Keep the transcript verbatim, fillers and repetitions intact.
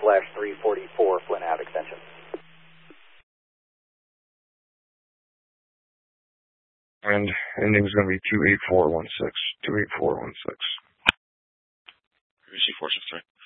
slash three forty-four, Flint Ave extension. And ending is going to be two eight four one six. two eight four one six. C four six three.